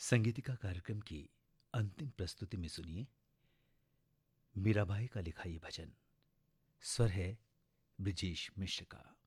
संगीतिका कार्यक्रम की अंतिम प्रस्तुति में सुनिए मीराबाई का लिखा ये भजन। स्वर है ब्रिजेश मिश्र का।